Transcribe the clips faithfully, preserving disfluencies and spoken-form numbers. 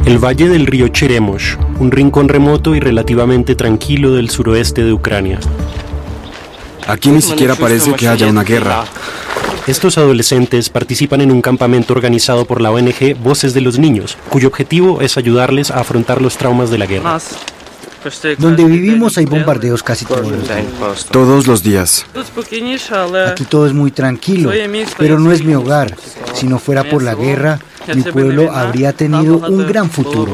El valle del río Cheremosh, un rincón remoto y relativamente tranquilo del suroeste de Ucrania. Aquí ni siquiera parece que haya una guerra. Estos adolescentes participan en un campamento organizado por la O N G Voces de los Niños, cuyo objetivo es ayudarles a afrontar los traumas de la guerra. Donde vivimos hay bombardeos casi todos los días. Todos los días. Aquí todo es muy tranquilo, pero no es mi hogar. Si no fuera por la guerra, mi pueblo habría tenido un gran futuro.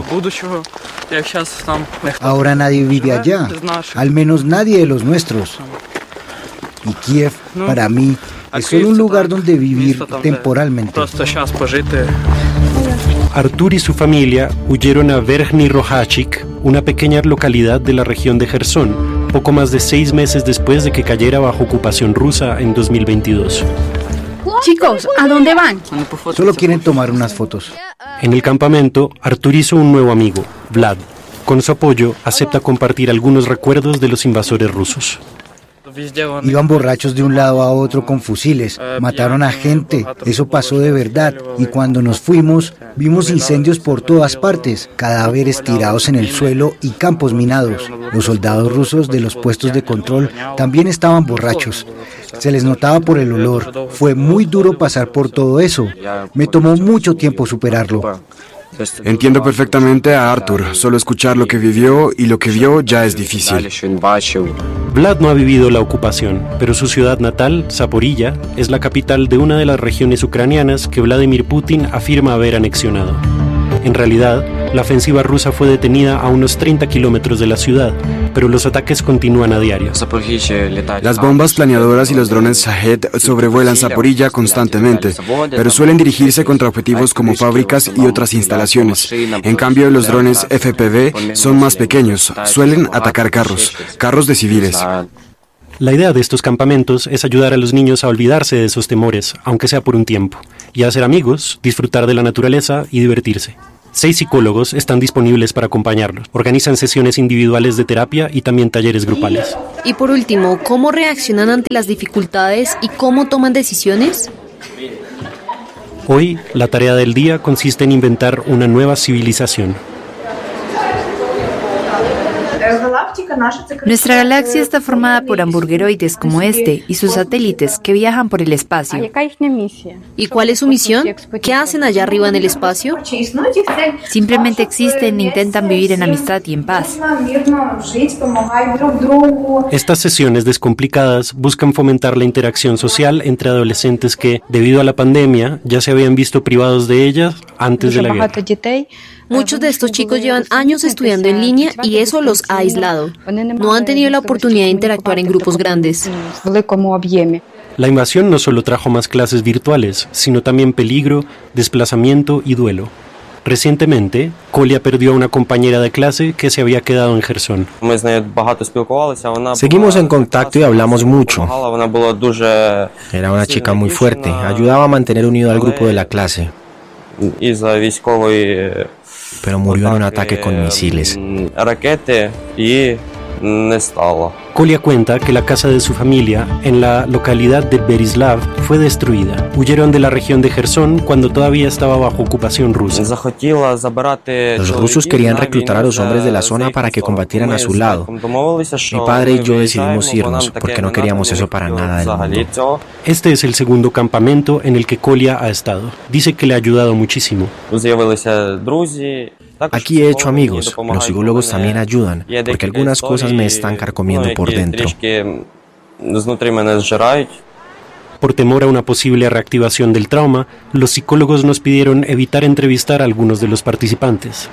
Ahora nadie vive allá, al menos nadie de los nuestros. Y Kiev, para mí, es solo un lugar donde vivir temporalmente. Artur y su familia huyeron a Verkhny Rohachik, una pequeña localidad de la región de Jersón, poco más de seis meses después de que cayera bajo ocupación rusa en dos mil veintidós. Chicos, ¿a dónde van? Solo quieren tomar unas fotos. En el campamento, Artur hizo un nuevo amigo, Vlad. Con su apoyo, acepta compartir algunos recuerdos de los invasores rusos. Iban borrachos de un lado a otro con fusiles, mataron a gente, eso pasó de verdad. Y cuando nos fuimos, vimos incendios por todas partes, cadáveres tirados en el suelo y campos minados. Los soldados rusos de los puestos de control también estaban borrachos. Se les notaba por el olor. Fue muy duro pasar por todo eso. Me tomó mucho tiempo superarlo. Entiendo perfectamente a Artur. Solo escuchar lo que vivió y lo que vio ya es difícil. Vlad no ha vivido la ocupación, pero su ciudad natal, Zaporilla, es la capital de una de las regiones ucranianas que Vladimir Putin afirma haber anexionado. En realidad, la ofensiva rusa fue detenida a unos treinta kilómetros de la ciudad, pero los ataques continúan a diario. Las bombas planeadoras y los drones Shahed sobrevuelan Zaporilla constantemente, pero suelen dirigirse contra objetivos como fábricas y otras instalaciones. En cambio, los drones F P V son más pequeños, suelen atacar carros, carros de civiles. La idea de estos campamentos es ayudar a los niños a olvidarse de esos temores, aunque sea por un tiempo, y a hacer amigos, disfrutar de la naturaleza y divertirse. Seis psicólogos están disponibles para acompañarlos. Organizan sesiones individuales de terapia y también talleres grupales. Y por último, ¿cómo reaccionan ante las dificultades y cómo toman decisiones? Hoy, la tarea del día consiste en inventar una nueva civilización. Nuestra galaxia está formada por hamburgueroides como este y sus satélites que viajan por el espacio. ¿Y cuál es su misión? ¿Qué hacen allá arriba en el espacio? Simplemente existen e intentan vivir en amistad y en paz. Estas sesiones descomplicadas buscan fomentar la interacción social entre adolescentes que, debido a la pandemia, ya se habían visto privados de ellas antes de la guerra. Muchos de estos chicos llevan años estudiando en línea y eso los ha aislado. No han tenido la oportunidad de interactuar en grupos grandes. La invasión no solo trajo más clases virtuales, sino también peligro, desplazamiento y duelo. Recientemente, Kolia perdió a una compañera de clase que se había quedado en Jersón. Seguimos en contacto y hablamos mucho. Era una chica muy fuerte, ayudaba a mantener unido al grupo de la clase. Pero murió en un ataque con misiles. Kolia cuenta que la casa de su familia en la localidad de Berislav fue destruida. Huyeron de la región de Jersón cuando todavía estaba bajo ocupación rusa. Los rusos querían reclutar a los hombres de la zona para que combatieran a su lado. Mi padre y yo decidimos irnos porque no queríamos eso para nada del mundo. Este es el segundo campamento en el que Kolia ha estado. Dice que le ha ayudado muchísimo. Aquí he hecho amigos, los psicólogos también ayudan, porque algunas cosas me están carcomiendo por dentro. Por temor a una posible reactivación del trauma, los psicólogos nos pidieron evitar entrevistar a algunos de los participantes.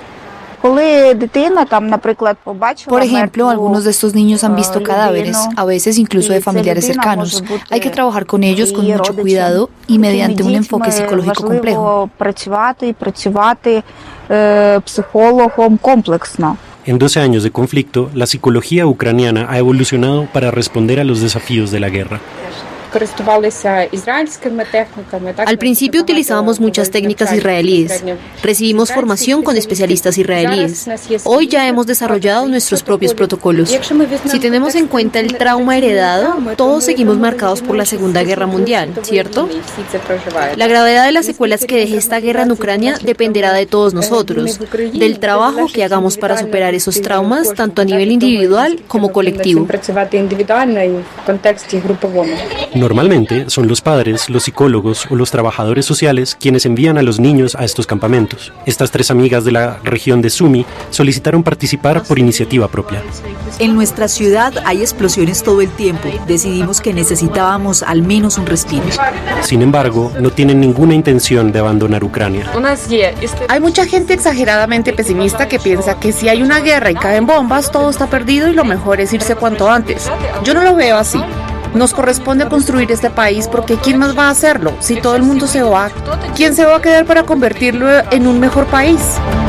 Por ejemplo, algunos de estos niños han visto cadáveres, a veces incluso de familiares cercanos. Hay que trabajar con ellos con mucho cuidado y mediante un enfoque psicológico complejo. En doce años de conflicto, la psicología ucraniana ha evolucionado para responder a los desafíos de la guerra. Al principio utilizábamos muchas técnicas israelíes. Recibimos formación con especialistas israelíes. Hoy ya hemos desarrollado nuestros propios protocolos. Si tenemos en cuenta el trauma heredado, todos seguimos marcados por la Segunda Guerra Mundial, ¿cierto? La gravedad de las secuelas que deje esta guerra en Ucrania dependerá de todos nosotros, del trabajo que hagamos para superar esos traumas, tanto a nivel individual como colectivo. Normalmente son los padres, los psicólogos o los trabajadores sociales quienes envían a los niños a estos campamentos. Estas tres amigas de la región de Sumy solicitaron participar por iniciativa propia. En nuestra ciudad hay explosiones todo el tiempo. Decidimos que necesitábamos al menos un respiro. Sin embargo, no tienen ninguna intención de abandonar Ucrania. Hay mucha gente exageradamente pesimista que piensa que si hay una guerra y caen bombas, todo está perdido y lo mejor es irse cuanto antes. Yo no lo veo así. Nos corresponde construir este país porque ¿quién más va a hacerlo? Si todo el mundo se va, ¿quién se va a quedar para convertirlo en un mejor país?